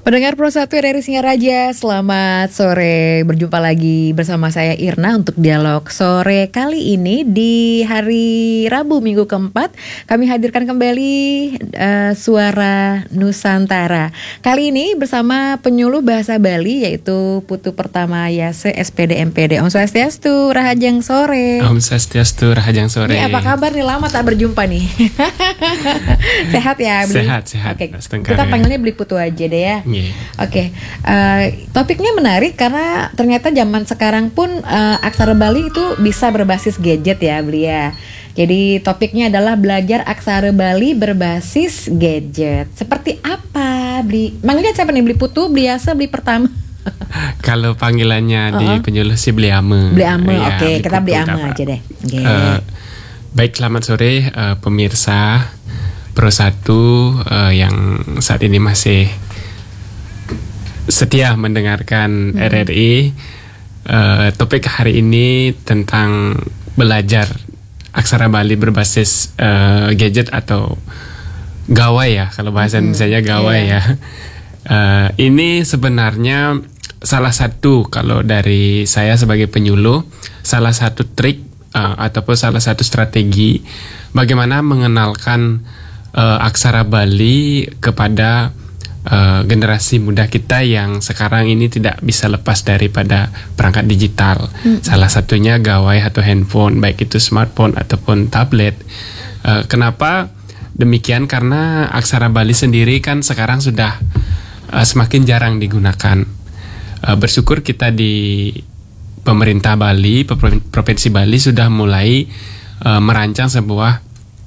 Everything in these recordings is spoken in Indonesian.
Pendengar Pro 1 dari Singaraja, selamat sore. Berjumpa lagi bersama saya Irna untuk dialog sore kali ini di hari Rabu minggu keempat. Kami hadirkan kembali Suara Nusantara. Kali ini bersama penyuluh bahasa Bali yaitu Putu Pertama Yase SPD MPD. Om Swastiastu, Rahajang sore. Om Swastiastu, Rahajang sore. Ini apa kabar nih, lama tak berjumpa nih. Sehat ya Beli? Sehat. Oke, kita panggilnya Beli Putu aja deh ya. Oke, topiknya menarik karena ternyata zaman sekarang pun aksara Bali itu bisa berbasis gadget ya Beli ya. Jadi topiknya adalah belajar aksara Bali berbasis gadget. Seperti apa Beli? Manggilnya siapa nih? Beli Putu, Beli Yasa, Beli Pertama? Kalau panggilannya di penyuluh sih Beli Ame. Beli Ame, ya, oke. Kita Beli Ame aja deh. Baik, selamat sore pemirsa Pro 1 yang saat ini masih setia mendengarkan RRI. Topik hari ini tentang belajar aksara Bali berbasis gadget atau gawai ya, kalau bahasa Indonesia gawai ya. Ini sebenarnya salah satu, kalau dari saya sebagai penyuluh, salah satu trik ataupun salah satu strategi bagaimana mengenalkan aksara Bali kepada generasi muda kita yang sekarang ini tidak bisa lepas daripada perangkat digital. Salah satunya gawai atau handphone, baik itu smartphone ataupun tablet. Kenapa demikian? Karena aksara Bali sendiri kan sekarang sudah semakin jarang digunakan. Bersyukur kita di pemerintah Bali, Provinsi Bali sudah mulai merancang sebuah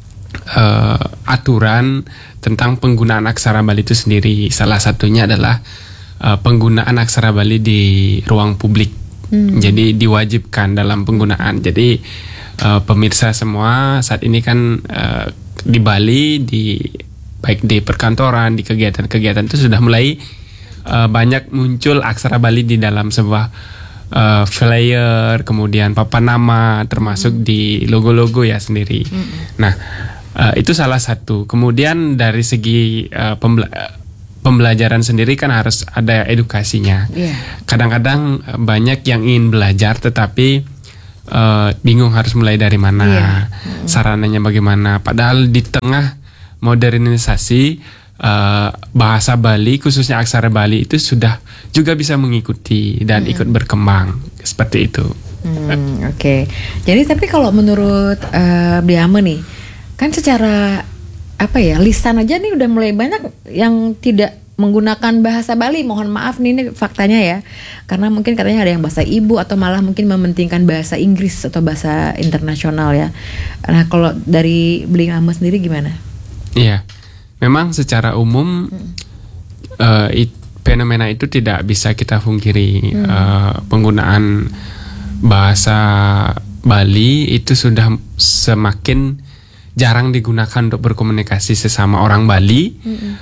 aturan tentang penggunaan aksara Bali itu sendiri. Salah satunya adalah penggunaan aksara Bali di ruang publik. Jadi diwajibkan dalam penggunaan. Jadi pemirsa semua saat ini kan di Bali, baik di perkantoran, di kegiatan-kegiatan itu sudah mulai banyak muncul aksara Bali di dalam sebuah flyer, kemudian papan nama, termasuk di logo-logo ya sendiri. Nah, itu salah satu. Kemudian dari segi pembelajaran sendiri kan harus ada edukasinya. Kadang-kadang banyak yang ingin belajar tetapi bingung harus mulai dari mana, sarananya bagaimana. Padahal di tengah modernisasi bahasa Bali, khususnya aksara Bali itu sudah juga bisa mengikuti dan ikut berkembang seperti itu. Oke. Jadi tapi kalau menurut Biame nih, kan secara lisan aja nih udah mulai banyak yang tidak menggunakan bahasa Bali. Mohon maaf nih, ini faktanya ya. Karena mungkin katanya ada yang bahasa ibu atau malah mungkin mementingkan bahasa Inggris atau bahasa internasional ya. Nah, kalau dari Beli Ame sendiri gimana? Iya. Memang secara umum fenomena itu tidak bisa kita pungkiri. Penggunaan bahasa Bali itu sudah semakin jarang digunakan untuk berkomunikasi sesama orang Bali,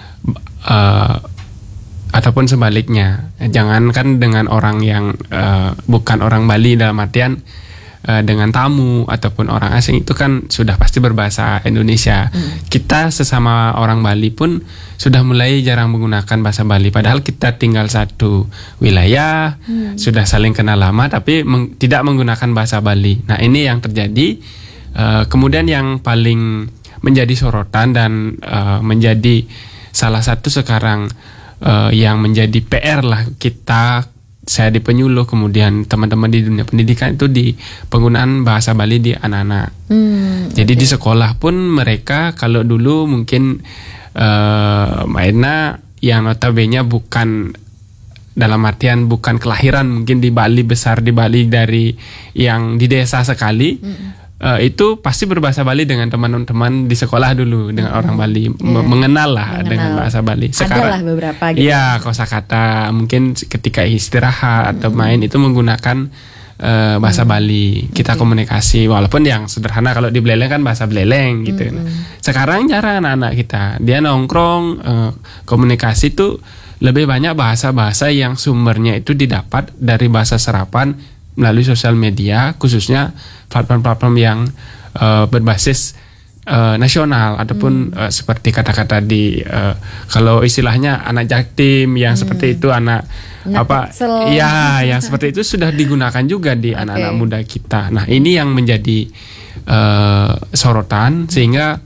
ataupun sebaliknya. Jangankan dengan orang yang bukan orang Bali, dalam artian dengan tamu ataupun orang asing itu kan sudah pasti berbahasa Indonesia. Kita sesama orang Bali pun sudah mulai jarang menggunakan bahasa Bali, padahal kita tinggal satu wilayah, sudah saling kenal lama tapi tidak menggunakan bahasa Bali. Nah, ini yang terjadi. Kemudian yang paling menjadi sorotan dan menjadi salah satu sekarang yang menjadi PR lah kita, saya di penyuluh, kemudian teman-teman di dunia pendidikan itu di penggunaan bahasa Bali di anak-anak. Jadi di sekolah pun mereka, kalau dulu mungkin mainnya yang notabene bukan, dalam artian bukan kelahiran mungkin di Bali, besar di Bali, dari yang di desa sekali, itu pasti berbahasa Bali dengan teman-teman di sekolah dulu, dengan orang Bali, mengenal dengan bahasa Bali. Sekarang adalah beberapa gitu. Iya, kosakata mungkin ketika istirahat atau main itu menggunakan bahasa Bali. Kita komunikasi, walaupun yang sederhana kalau di Beleleng kan bahasa Beleleng gitu. Sekarang jarang anak-anak kita, dia nongkrong komunikasi tuh lebih banyak bahasa-bahasa yang sumbernya itu didapat dari bahasa serapan melalui sosial media, khususnya platform-platform yang berbasis nasional ataupun seperti kata-kata di kalau istilahnya anak jaktim yang seperti itu anak Pixel. ya yang seperti itu sudah digunakan juga di anak-anak muda kita. Nah ini yang menjadi sorotan sehingga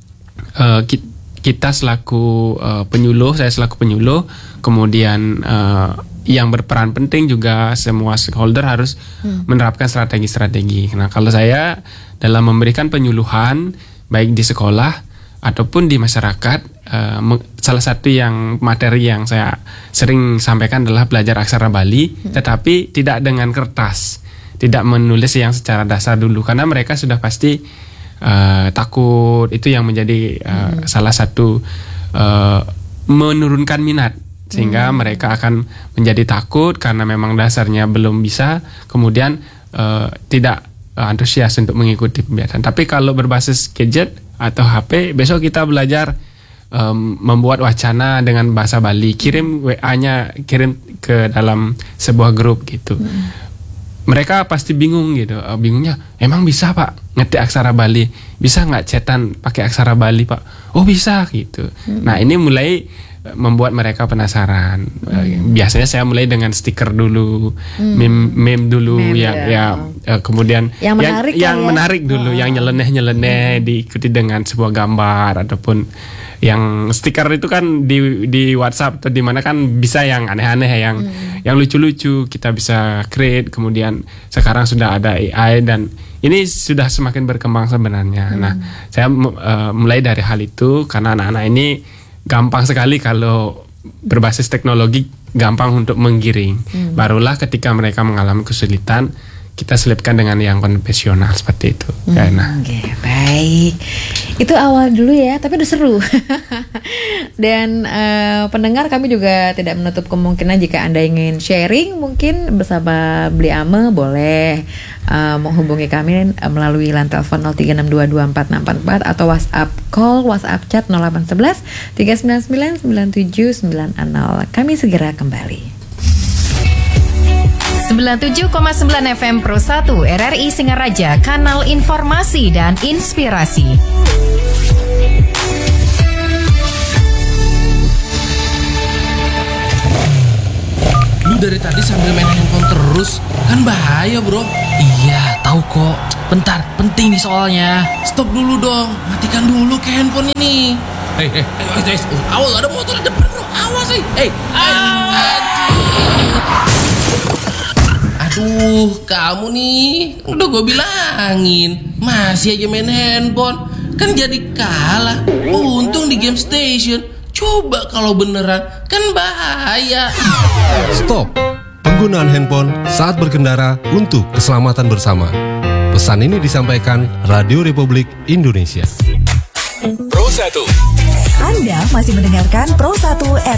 kita selaku penyuluh, saya selaku penyuluh, kemudian yang berperan penting juga semua stakeholder harus menerapkan strategi-strategi. Nah kalau saya dalam memberikan penyuluhan baik di sekolah ataupun di masyarakat, salah satu yang materi yang saya sering sampaikan adalah belajar aksara Bali, tetapi tidak dengan kertas, tidak menulis yang secara dasar dulu, karena mereka sudah pasti takut. Itu yang menjadi salah satu menurunkan minat, sehingga mereka akan menjadi takut karena memang dasarnya belum bisa, kemudian tidak antusias untuk mengikuti pembiasan. Tapi kalau berbasis gadget atau HP, besok kita belajar membuat wacana dengan bahasa Bali, kirim WA-nya, kirim ke dalam sebuah grup gitu. Mereka pasti bingung gitu, bingungnya emang bisa Pak ngetik aksara Bali, bisa nggak cetan pakai aksara Bali Pak? Oh bisa gitu. Nah ini mulai membuat mereka penasaran. Biasanya saya mulai dengan stiker dulu, meme dulu, kemudian yang menarik dulu, yang nyeleneh diikuti dengan sebuah gambar ataupun yang stiker itu kan di WhatsApp atau di mana kan bisa yang aneh-aneh, yang lucu-lucu kita bisa create. Kemudian sekarang sudah ada AI dan ini sudah semakin berkembang sebenarnya. Nah, saya mulai dari hal itu karena anak-anak ini gampang sekali kalau berbasis teknologi, gampang untuk menggiring. Barulah ketika mereka mengalami kesulitan, kita selipkan dengan yang konvensional seperti itu. Baik, itu awal dulu ya, tapi udah seru. Dan pendengar, kami juga tidak menutup kemungkinan jika Anda ingin sharing mungkin bersama Beli Ame, boleh menghubungi kami melalui line telepon 03622464 atau WhatsApp call, WhatsApp chat 0811 399 9790. Kami segera kembali. 97,9 FM Pro 1 RRI Singaraja, kanal informasi dan inspirasi. Lu dari tadi sambil main handphone terus, kan bahaya bro. Iya, tahu kok. Bentar, penting nih soalnya. Stop dulu dong, matikan dulu ke handphone ini. Awas, ada motor di depan bro, awas Aduh, kamu nih, udah gue bilangin, masih aja main handphone, kan jadi kalah. Untung di game station. Coba kalau beneran, kan bahaya. Stop penggunaan handphone saat berkendara untuk keselamatan bersama. Pesan ini disampaikan Radio Republik Indonesia. Pro 1. Anda masih mendengarkan Pro 1